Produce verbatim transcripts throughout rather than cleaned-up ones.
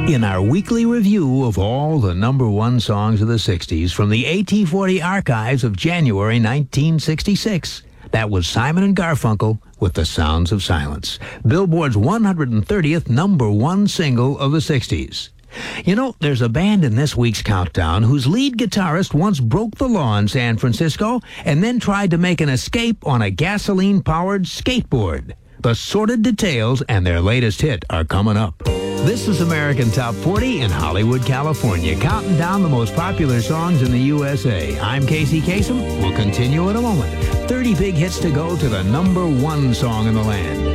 In our weekly review of all the number one songs of the sixties from the A T forty archives of January nineteen sixty-six, that was Simon and Garfunkel with The Sounds of Silence, Billboard's one hundred thirtieth number one single of the sixties. You know, there's a band in this week's countdown whose lead guitarist once broke the law in San Francisco and then tried to make an escape on a gasoline-powered skateboard. The sordid details and their latest hit are coming up. This is American Top forty in Hollywood, California, counting down the most popular songs in the U S A. I'm Casey Kasem. We'll continue in a moment. thirty big hits to go to the number one song in the land.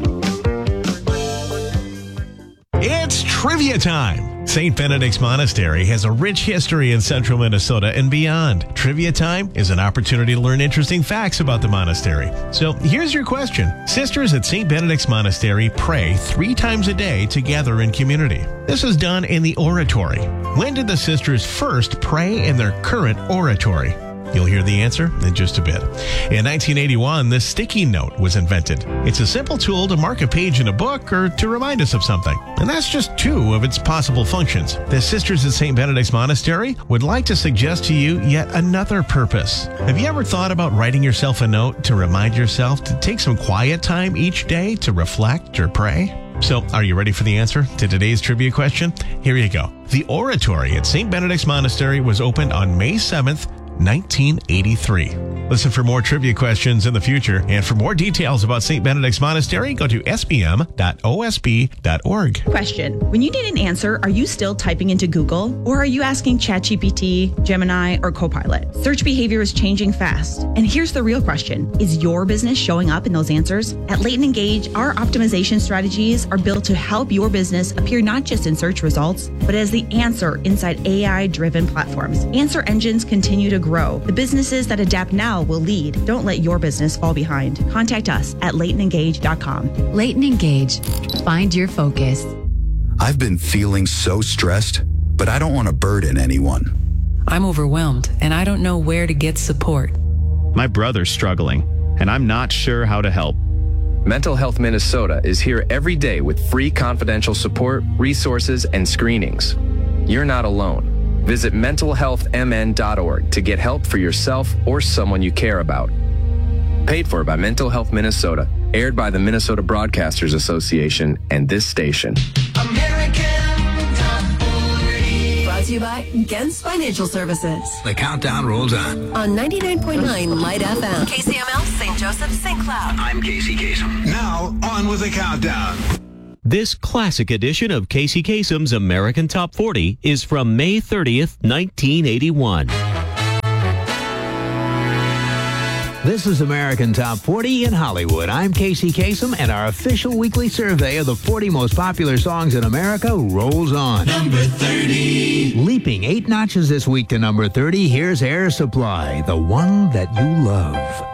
It's trivia time. Saint Benedict's Monastery has a rich history in central Minnesota and beyond. Trivia time is an opportunity to learn interesting facts about the monastery. So here's your question. Sisters at Saint Benedict's Monastery pray three times a day together in community. This is done in the oratory. When did the sisters first pray in their current oratory? You'll hear the answer in just a bit. In nineteen eighty-one, the sticky note was invented. It's a simple tool to mark a page in a book or to remind us of something. And that's just two of its possible functions. The Sisters at Saint Benedict's Monastery would like to suggest to you yet another purpose. Have you ever thought about writing yourself a note to remind yourself to take some quiet time each day to reflect or pray? So, are you ready for the answer to today's trivia question? Here you go. The oratory at Saint Benedict's Monastery was opened on May seventh, nineteen eighty-three. Listen for more trivia questions in the future. And for more details about Saint Benedict's Monastery, go to s b m dot o s b dot org. Question. When you need an answer, are you still typing into Google? Or are you asking ChatGPT, Gemini, or Copilot? Search behavior is changing fast. And here's the real question. Is your business showing up in those answers? At Leighton Engage, our optimization strategies are built to help your business appear not just in search results, but as the answer inside A I-driven platforms. Answer engines continue to grow. The businesses that adapt now will lead. Don't let your business fall behind. Contact us at leighton engage dot com. Leighton Engage. Find your focus. I've been feeling so stressed, but I don't want to burden anyone. I'm overwhelmed, and I don't know where to get support. My brother's struggling, and I'm not sure how to help. Mental Health Minnesota is here every day with free confidential support, resources, and screenings. You're not alone. Visit mental health m n dot org to get help for yourself or someone you care about. Paid for by Mental Health Minnesota. Aired by the Minnesota Broadcasters Association and this station. American Top forty. Brought to you by Gens Financial Services. The countdown rolls on. On ninety-nine point nine Light F M. K C M L, Saint Joseph, Saint Cloud. I'm Casey Kasem. Now, on with the countdown. This classic edition of Casey Kasem's American Top forty is from May thirtieth, nineteen eighty-one. This is American Top forty in Hollywood. I'm Casey Kasem, and our official weekly survey of the forty most popular songs in America rolls on. Number thirty. Leaping eight notches this week to number thirty, here's Air Supply, the one that you love.